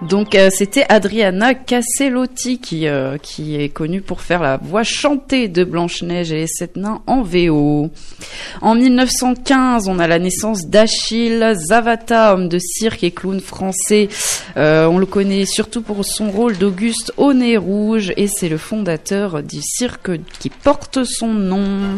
Donc c'était Adriana Castellotti qui est connue pour faire la voix chantée de Blanche-Neige et les 7 nains en VO. En 1915, on a la naissance d'Achille Zavata, homme de cirque et clown français. On le connaît surtout pour son rôle d'Auguste au nez rouge et c'est le fondateur du cirque qui porte son nom.